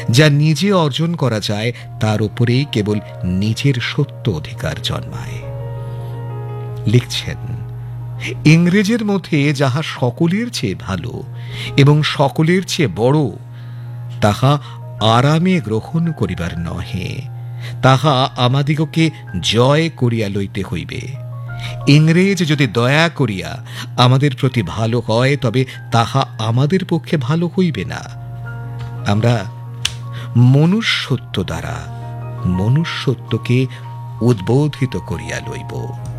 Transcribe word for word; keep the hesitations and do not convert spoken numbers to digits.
যা নিজে অর্জন করা যায় তার উপরেই কেবল নিজের সত্য অধিকার জন্মায়। লিখছেন, ইংরেজের মধ্যে যাহা সকলের চেয়ে ভালো এবং সকলের চেয়ে বড়, তাহা আরামে গ্রহণ করিবার নহে, তাহা আমাদিগকে জয় করিয়া লইতে হইবে। ইংরেজ যদি দয়া করিয়া আমাদের প্রতি ভালো হয়, তবে তাহা আমাদের পক্ষে ভালো হইবে না। আমরা মনুষ্যত্ব দ্বারা মনুষ্যত্বকে উদ্বোধিত করিয়া লইব।